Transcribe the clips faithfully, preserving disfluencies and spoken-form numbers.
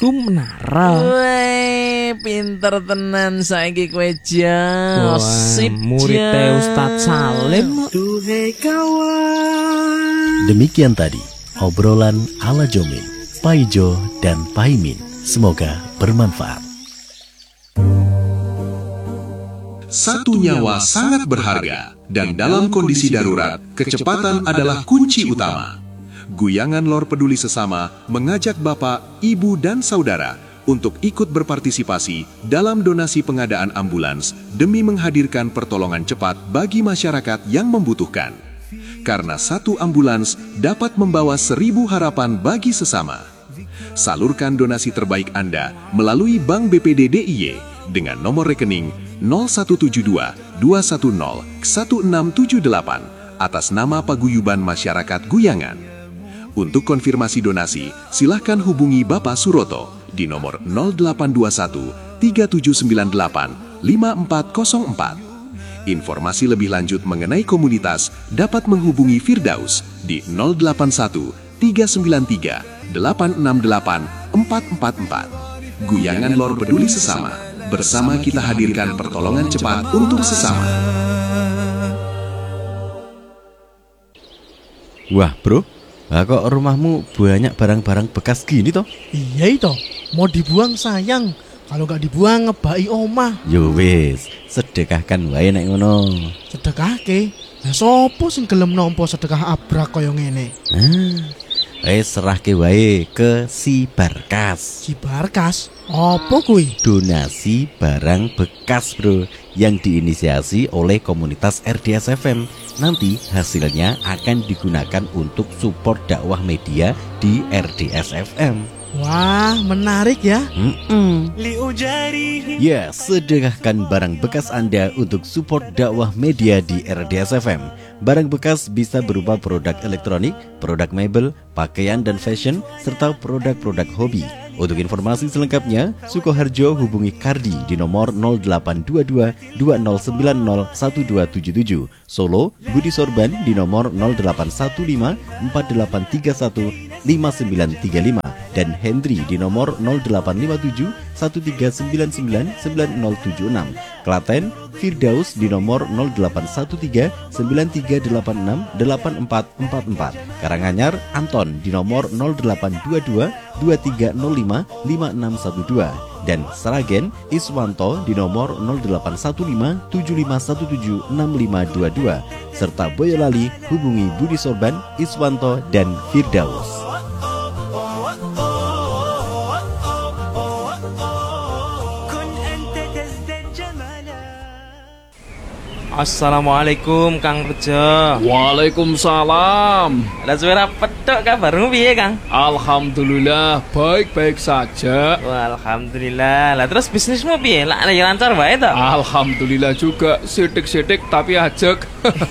iku menara. Weh, pinter tenan saiki kowe jas. Sip muridnya Ustadz Salim. Duhai kawan. Demikian tadi obrolan ala Jomin, Paijo dan Paimin. Semoga bermanfaat. Satu nyawa sangat berharga, dan dalam kondisi darurat, kecepatan adalah kunci utama. Guyangan Lor Peduli Sesama mengajak Bapak, Ibu, dan Saudara untuk ikut berpartisipasi dalam donasi pengadaan ambulans demi menghadirkan pertolongan cepat bagi masyarakat yang membutuhkan. Karena satu ambulans dapat membawa seribu harapan bagi sesama. Salurkan donasi terbaik Anda melalui Bank B P D D I Y dengan nomor rekening nol satu tujuh dua dua satu nol satu enam tujuh delapan atas nama Paguyuban Masyarakat Guyangan. Untuk konfirmasi donasi, silahkan hubungi Bapak Suroto di nomor nol delapan dua satu tiga tujuh sembilan delapan lima empat nol empat. Informasi lebih lanjut mengenai komunitas dapat menghubungi Firdaus di nol delapan satu tiga sembilan tiga delapan enam delapan empat empat empat. Guyangan Lor Peduli Sesama. Bersama kita hadirkan pertolongan cepat untuk sesama. Wah bro, lah kok rumahmu banyak barang-barang bekas gini toh? Iya itu, mau dibuang sayang. Kalau nggak dibuang ngebai omah. Yo wis, sedekahkan wae nek ngono. Sedekah ke? Lah sopo sing gelem nampa sedekah abrak kaya ngene? Ah, wis serahke wae ke si Barkas. Si Barkas? Apa kuwi? Donasi barang bekas bro, yang diinisiasi oleh komunitas R D S F M. Nanti hasilnya akan digunakan untuk support dakwah media di R D S F M. Wah, menarik ya. Mm-mm. Ya, sedekahkan barang bekas Anda untuk support dakwah media di R D S F M. Barang bekas bisa berupa produk elektronik, produk mebel, pakaian dan fashion, serta produk-produk hobi. Untuk informasi selengkapnya, Sukoharjo hubungi Kardi di nomor nol delapan dua dua dua nol sembilan nol satu dua tujuh tujuh. Solo, Budi Sorban di nomor nol delapan satu lima empat delapan tiga satu lima sembilan tiga lima. Dan Hendri di nomor nol delapan lima tujuh satu tiga sembilan sembilan sembilan nol tujuh enam. Klaten, Firdaus di nomor nol delapan satu tiga sembilan tiga delapan enam delapan empat empat empat. Karanganyar, Anton di nomor nol delapan dua dua dua tiga nol lima lima enam satu dua. Dan Sragen, Iswanto di nomor nol delapan satu lima tujuh lima satu tujuh enam lima dua dua. Serta Boyolali hubungi Budi Sorban, Iswanto, dan Firdaus. Assalamualaikum Kang Rejo. Waalaikumsalam. Lah suara petok kabarmu piye Kang? Alhamdulillah baik-baik saja. Wah, alhamdulillah. Lah terus bisnismu piye? Lah ya lancar wae to? Alhamdulillah juga, sidik-sidik tapi ajek.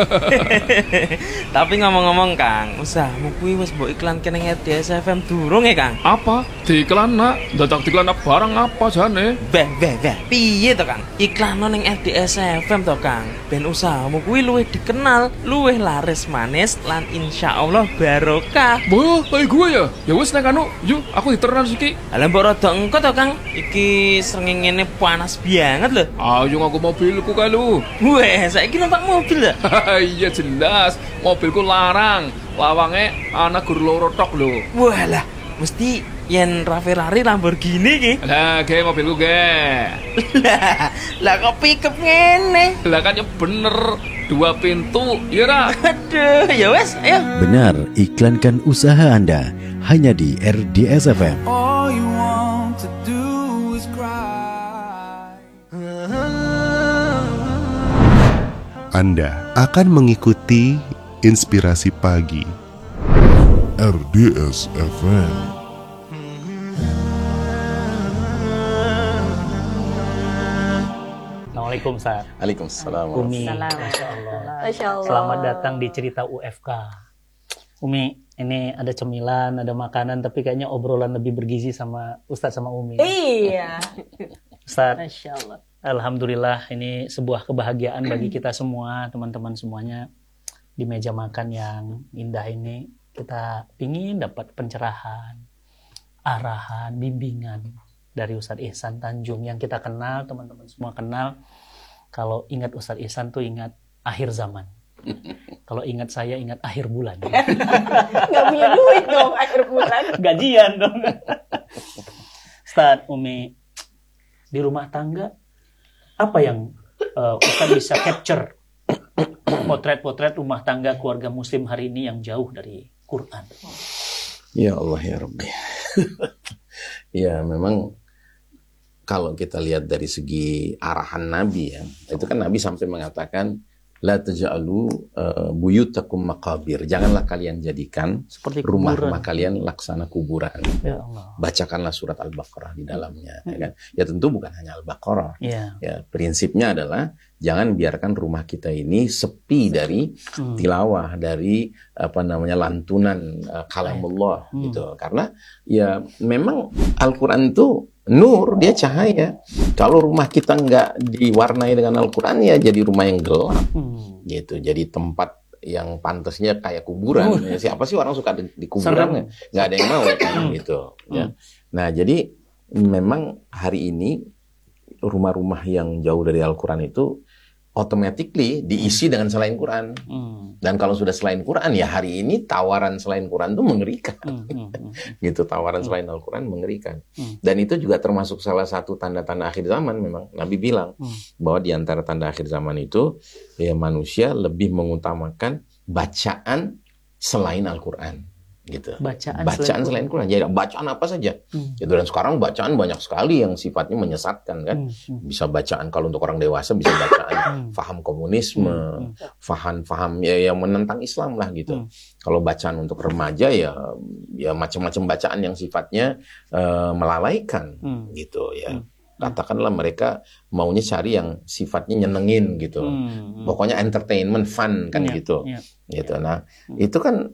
Tapi ngomong-ngomong Kang, usahamu kuwi wis mbok iklan kene R D S F M durung ya Kang? Apa? Diiklan nak? Dadak diiklan barang apa jane? Beh, beh, beh. Piye to Kang? Iklan ning R D S F M to Kang. Ben usahamu kuwi luwih dikenal, luwih laris manis lan insyaallah barokah. Wah, kayak gue ya? Ya wis nek anu, yuk aku diternan siki. Lah mbok rada engko to Kang. Iki srengenge panas banget lho. Ayo aku mobilku kae lu. Weh, saiki numpak mobil ya? Iya jelas, mobilku larang. Lawange ana gur loro tok lho. Walah, mesti yen Ferrari Lamborghini ki. Lah, ge mobilku ge. Lah, lah kok pickup ngene? Lah kan ya bener, dua pintu, ya ra? Aduh, ya wes, ayo. Benar, iklankan usaha Anda hanya di R D S F M. All you want to do is cry. Anda akan mengikuti Inspirasi Pagi R D S F M. Assalamualaikum Ustaz. Waalaikumsalam. Umi, Masya Allah. Masya Allah. Selamat datang di Cerita U F K. Umi, ini ada cemilan, ada makanan, tapi kayaknya obrolan lebih bergizi sama Ustaz sama Umi. Iya. Ustaz, Masya Allah. alhamdulillah ini sebuah kebahagiaan bagi kita semua, teman-teman semuanya. Di meja makan yang indah ini, kita pingin dapat pencerahan. arahan, bimbingan dari Ustadz Ihsan Tanjung yang kita kenal, teman-teman semua kenal. Kalau ingat Ustadz Ihsan tuh ingat akhir zaman. Kalau ingat saya ingat akhir bulan. Nggak punya duit dong akhir bulan. Gajian dong. Ustadz, Umi, di rumah tangga apa yang uh, Ustadz bisa capture potret-potret rumah tangga keluarga muslim hari ini yang jauh dari Quran? Ya Allah ya Rabbi. Ya memang kalau kita lihat dari segi arahan Nabi ya, itu kan Nabi sampai mengatakan la taj'alu uh, buyutakum maqabir. Janganlah kalian jadikan seperti rumah-rumah kalian laksana kuburan. Ya Allah. Bacakanlah surat Al-Baqarah di dalamnya, hmm. ya kan? Ya tentu bukan hanya Al-Baqarah. Yeah. Ya, prinsipnya adalah jangan biarkan rumah kita ini sepi dari hmm. tilawah, dari apa namanya lantunan uh, kalamullah hmm. gitu. Karena ya memang Al-Qur'an itu nur, dia cahaya. Kalau rumah kita nggak diwarnai dengan Al-Quran, ya jadi rumah yang gelap, hmm. gitu. Jadi tempat yang pantasnya kayak kuburan. Uh. Ya, siapa sih orang suka di, di kuburan? Nggak ada yang mau, kan, gitu. Ya. Nah, jadi memang hari ini rumah-rumah yang jauh dari Al-Quran itu automatically diisi dengan selain Quran. Hmm. Dan kalau sudah selain Quran, ya hari ini tawaran selain Quran itu mengerikan. Hmm. Hmm. gitu, tawaran hmm. selain Al-Quran mengerikan. Hmm. Dan itu juga termasuk salah satu tanda-tanda akhir zaman. Memang Nabi bilang hmm. bahwa di antara tanda akhir zaman itu, ya manusia lebih mengutamakan bacaan selain Al-Quran. Gitu. Bacaan, bacaan selain Quran. Jadi bacaan apa saja. Hmm. Gitu. Dan sekarang bacaan banyak sekali yang sifatnya menyesatkan kan. Hmm. Bisa bacaan kalau untuk orang dewasa bisa bacaan hmm. faham komunisme, hmm. faham-faham ya yang menentang Islam lah gitu. Hmm. Kalau bacaan untuk remaja ya ya macam-macam bacaan yang sifatnya uh, melalaikan hmm. gitu ya. Hmm. Katakanlah mereka maunya cari yang sifatnya nyenengin gitu. Hmm. Pokoknya entertainment, fun kan yeah. gitu. Yeah. Gitu. Nah, hmm. itu kan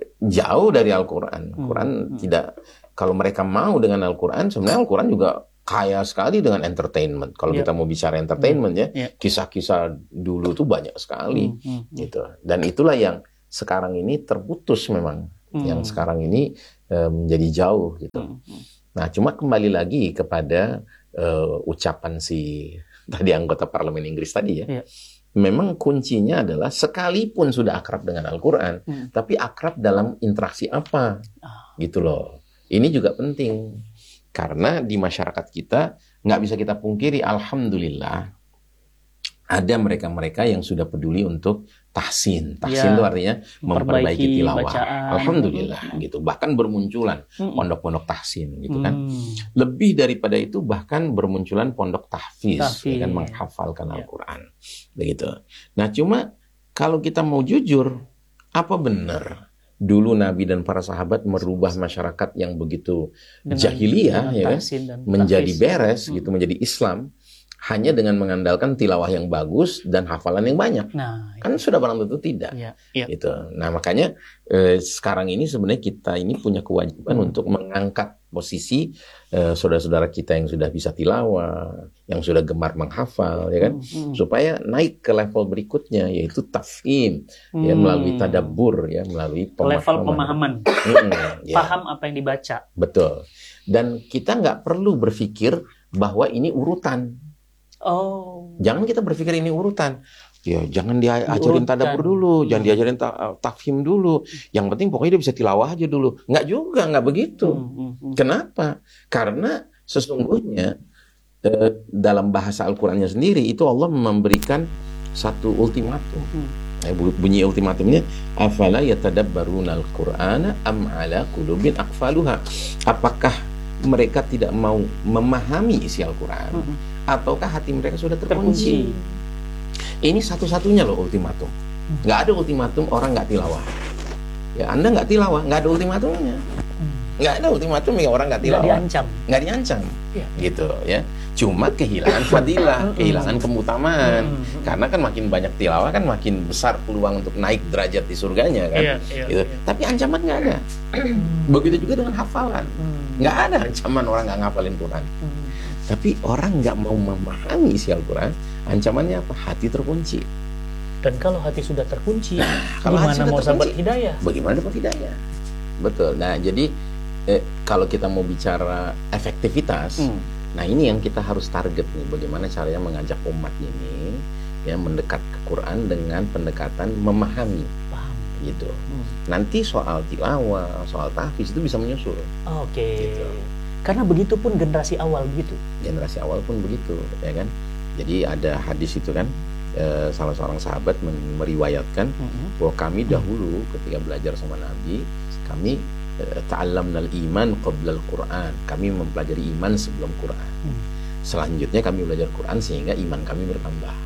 jauh dari Al-Quran. Quran hmm. tidak, kalau mereka mau dengan Al-Quran, sebenarnya Al-Quran juga kaya sekali dengan entertainment. Kalau yep. kita mau bicara entertainment ya, yep. kisah-kisah dulu tuh banyak sekali, hmm. Hmm. gitu. Dan itulah yang sekarang ini terputus memang, hmm. yang sekarang ini um, menjadi jauh gitu. Hmm. Nah, cuma kembali lagi kepada uh, ucapan si tadi anggota parlemen Inggris tadi ya. Yep. Memang kuncinya adalah sekalipun sudah akrab dengan Al-Quran, hmm. tapi akrab dalam interaksi apa, oh. gitu loh. Ini juga penting, karena di masyarakat kita nggak bisa kita pungkiri, alhamdulillah, ada mereka-mereka yang sudah peduli untuk tahsin. Tahsin itu ya, artinya memperbaiki tilawah. Bacaan. Alhamdulillah, hmm. gitu. Bahkan bermunculan hmm. pondok-pondok tahsin, gitu kan. Hmm. Lebih daripada itu, bahkan bermunculan pondok tahfiz, tahfiz. Ya kan, menghafalkan ya. Al-Quran. Begitu. Nah, cuma kalau kita mau jujur, apa benar dulu Nabi dan para sahabat merubah masyarakat yang begitu dengan, jahiliyah, dengan ya kan, menjadi beres, hmm. gitu, menjadi Islam, hanya dengan mengandalkan tilawah yang bagus dan hafalan yang banyak. Nah, kan sudah barang tentu tidak. Ya, ya. Gitu. Nah, makanya eh, sekarang ini sebenarnya kita ini punya kewajiban hmm. untuk mengangkat posisi eh, saudara-saudara kita yang sudah bisa tilawah, yang sudah gemar menghafal, ya kan, hmm. supaya naik ke level berikutnya, yaitu tafhim, hmm. ya melalui tadabbur, ya melalui pemahaman. Level pemahaman, hmm, ya. Paham apa yang dibaca. Betul. Dan kita nggak perlu berpikir bahwa ini urutan. Oh. Jangan kita berpikir ini urutan. Ya, jangan diajarin tadabbur dulu, jangan diajarin ta tafhim dulu. Yang penting pokoknya dia bisa tilawah aja dulu. Nggak juga, nggak begitu. Hmm, hmm, Kenapa? Karena sesungguhnya eh, dalam bahasa Al-Qur'annya sendiri itu Allah memberikan satu ultimatum. Hmm. Eh, bunyi ultimatumnya, afala yatadabbaruna al-Qur'ana am ala qulubin aqfaluha. Apakah mereka tidak mau memahami isi Al-Quran, hmm. ataukah hati mereka sudah terkunci? terkunci. Ini satu-satunya loh ultimatum. Hmm. Nggak ada ultimatum orang nggak tilawah. Ya, Anda nggak tilawah, nggak ada ultimatumnya. Hmm. Nggak ada ultimatum ya orang nggak tilawah. Nggak diancam. Nggak diancam, ya. Gitu ya. Cuma kehilangan fadilah, kehilangan keutamaan. Hmm. Karena kan makin banyak tilawah kan makin besar peluang untuk naik derajat di surganya kan. Iya, iya, gitu. Iya. Tapi ancaman nggak ada. Begitu juga dengan hafalan. Hmm. Nggak ada ancaman orang nggak ngapalin Quran. Hmm. Tapi orang nggak mau memahami isi Al-Quran, ancamannya apa? Hati terkunci. Dan kalau hati sudah terkunci, nah, kalau gimana mau dapat hidayah? Bagaimana dapat hidayah? Betul. Nah, jadi eh, kalau kita mau bicara efektivitas, Hmm. nah ini yang kita harus target nih, bagaimana caranya mengajak umat ini ya mendekat ke Quran dengan pendekatan memahami, Paham. gitu. Hmm. Nanti soal tilawah, soal tahfiz itu bisa menyusul. Oke. Gitu. Karena begitu pun generasi awal begitu. Generasi awal pun begitu, ya kan? Jadi ada hadis itu kan, eh, salah seorang sahabat men- meriwayatkan Hmm. bahwa kami dahulu ketika belajar sama Nabi, kami eh, ta'allamnal iman qabla al-Quran. Kami mempelajari iman sebelum Quran. Hmm. Selanjutnya kami belajar Quran sehingga iman kami bertambah.